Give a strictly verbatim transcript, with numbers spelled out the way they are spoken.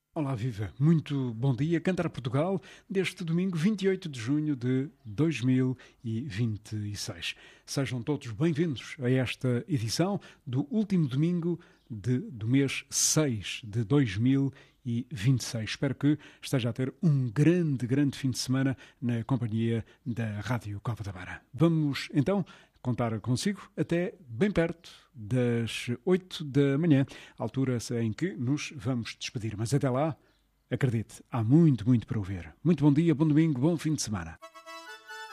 Olá, viva! Muito bom dia, Cantar Portugal, deste domingo vinte e oito de junho de dois mil e vinte e seis. Sejam todos bem-vindos a esta edição do último domingo de, do mês seis de dois mil e vinte e seis. Espero que esteja a ter um grande, grande fim de semana na companhia da Rádio Cova da Beira. Vamos, então, contar consigo até bem perto das oito da manhã, altura em que nos vamos despedir. Mas até lá, acredite, há muito, muito para ouvir. Muito bom dia, bom domingo, bom fim de semana.